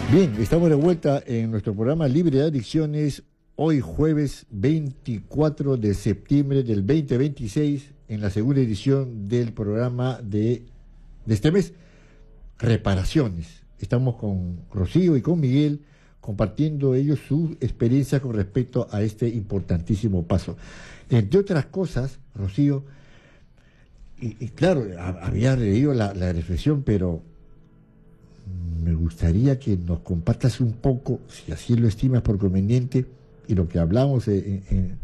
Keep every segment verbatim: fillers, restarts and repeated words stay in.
Bien, estamos de vuelta en nuestro programa Libre de Adicciones, hoy jueves veinticuatro de septiembre del veinte veintiséis, en la segunda edición del programa de, de este mes, Reparaciones. Estamos con Rocío y con Miguel, compartiendo ellos su experiencia con respecto a este importantísimo paso. Entre otras cosas, Rocío, y, y claro, a, había leído la, la reflexión, pero me gustaría que nos compartas un poco, si así lo estimas por conveniente, y lo que hablamos en, en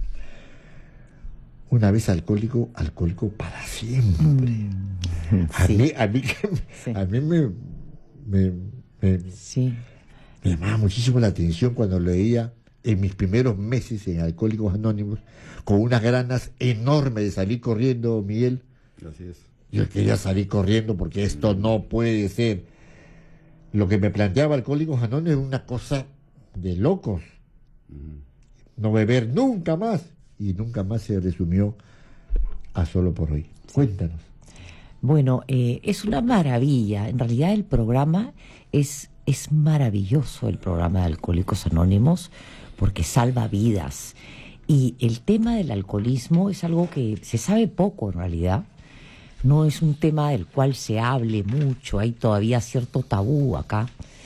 una vez alcohólico, alcohólico para siempre. Mm, a, sí. mí, a mí, sí. a mí me, me, me, sí. me llamaba muchísimo la atención cuando leía en mis primeros meses en Alcohólicos Anónimos, con unas ganas enormes de salir corriendo, Miguel. Así es. Yo quería salir corriendo porque esto no puede ser. Lo que me planteaba Alcohólicos Anónimos era una cosa de locos. No beber nunca más. Y nunca más se resumió a solo por hoy. Cuéntanos. Bueno, eh, es una maravilla. En realidad el programa es, es maravilloso, el programa de Alcohólicos Anónimos, porque salva vidas. Y el tema del alcoholismo es algo que se sabe poco en realidad. No es un tema del cual se hable mucho, hay todavía cierto tabú acá,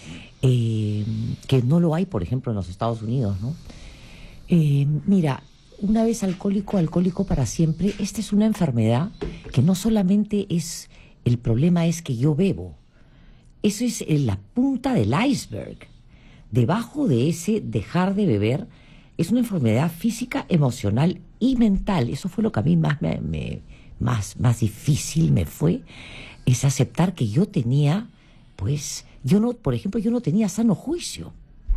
eh, que no lo hay, por ejemplo, en los Estados Unidos, ¿no? Eh, mira, una vez alcohólico, alcohólico para siempre, esta es una enfermedad que no solamente es, el problema es que yo bebo, eso es la punta del iceberg. Debajo de ese dejar de beber es una enfermedad física, emocional y mental. Eso fue lo que a mí más me... me Más, más difícil me fue, es aceptar que yo tenía, pues, yo no, por ejemplo, yo no tenía sano juicio.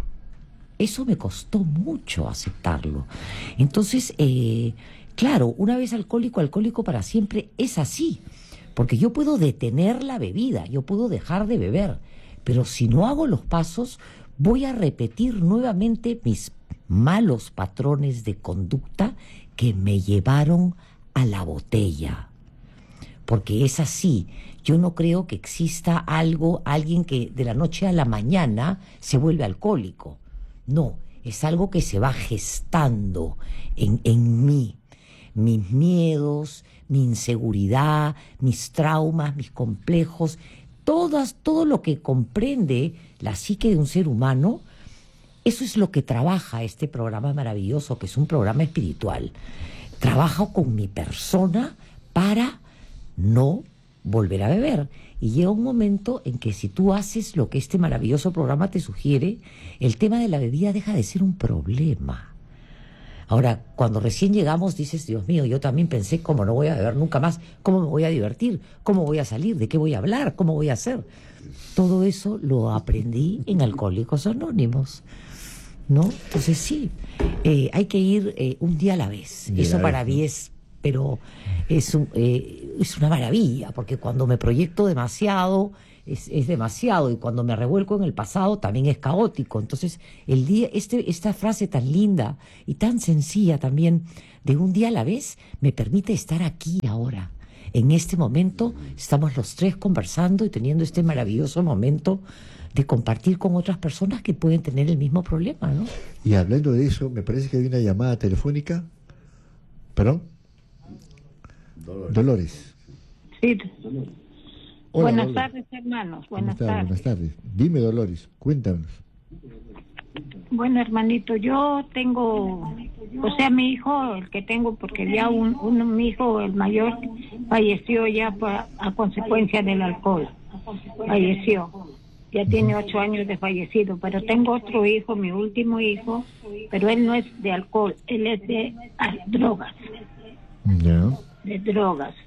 Eso me costó mucho aceptarlo. Entonces, eh, claro, una vez alcohólico, alcohólico para siempre es así, porque yo puedo detener la bebida, yo puedo dejar de beber, pero si no hago los pasos, voy a repetir nuevamente mis malos patrones de conducta que me llevaron a la botella, porque es así. Yo no creo que exista algo, alguien que de la noche a la mañana se vuelve alcohólico. No, es algo que se va gestando en, en mí. Mis miedos, mi inseguridad, mis traumas, mis complejos, todas, todo lo que comprende la psique de un ser humano, eso es lo que trabaja este programa maravilloso, que es un programa espiritual. Trabajo con mi persona para no volver a beber. Y llega un momento en que si tú haces lo que este maravilloso programa te sugiere, el tema de la bebida deja de ser un problema. Ahora, cuando recién llegamos dices, Dios mío, yo también pensé, ¿cómo no voy a beber nunca más? ¿Cómo me voy a divertir? ¿Cómo voy a salir? ¿De qué voy a hablar? ¿Cómo voy a hacer? Todo eso lo aprendí en Alcohólicos Anónimos, ¿no? Entonces sí, eh, hay que ir eh, un día a la vez. Mira, eso para mí es, pero es, un, eh, es una maravilla, porque cuando me proyecto demasiado, es, es demasiado, y cuando me revuelco en el pasado también es caótico. Entonces, el día, este, esta frase tan linda y tan sencilla también, de un día a la vez, me permite estar aquí ahora. En este momento estamos los tres conversando y teniendo este maravilloso momento de compartir con otras personas que pueden tener el mismo problema, ¿no? Y hablando de eso, me parece que hay una llamada telefónica. ¿Perdón? Dolores. Dolores. Sí. Hola, Buenas Dolores. tardes, hermanos. Buenas tardes. tardes. Buenas tardes. Dime, Dolores, cuéntanos. Bueno, hermanito, yo tengo, o sea, mi hijo, el que tengo, porque ya un, un mi hijo, el mayor, falleció ya pa, a consecuencia del alcohol. Falleció. Ya tiene ocho años de fallecido, pero tengo otro hijo, mi último hijo, pero él no es de alcohol, él es de ah, drogas. Ya. De drogas.